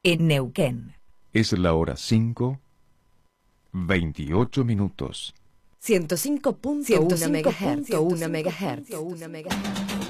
en Neuquén. Es la hora 5, 28 minutos. 105.1 MHz.